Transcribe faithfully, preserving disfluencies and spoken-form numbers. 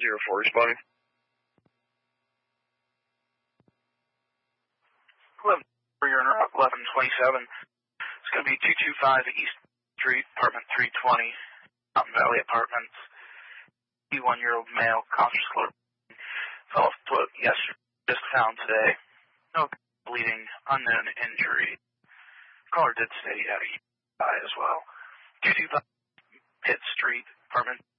zero four responding. eleven twenty-seven. It's going to be two two five East Street, apartment three twenty, Mountain Valley Apartments. fifty-one-year-old male, conscious clerk. Fell off the toilet yesterday, just found today. No bleeding, unknown injury. Caller did say he had a U I as well. two two five Pitt Street, apartment